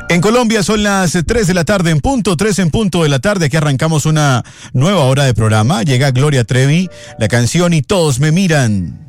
En Colombia son las 3 de la tarde en punto, 3 en punto de la tarde, que arrancamos una nueva hora de programa. Llega Gloria Trevi, la canción Y Todos Me Miran.